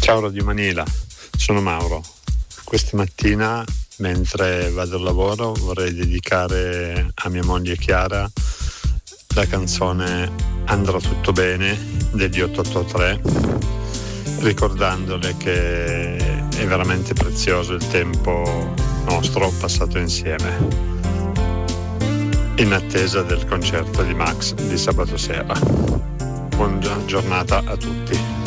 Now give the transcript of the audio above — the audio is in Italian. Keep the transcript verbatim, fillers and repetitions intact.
Ciao Radio Manila, sono Mauro. Questa mattina, mentre vado al lavoro, vorrei dedicare a mia moglie Chiara la canzone Andrà tutto bene degli otto otto tre, ricordandole che è veramente prezioso il tempo nostro passato insieme, in attesa del concerto di Max di sabato sera. Buona giornata a tutti.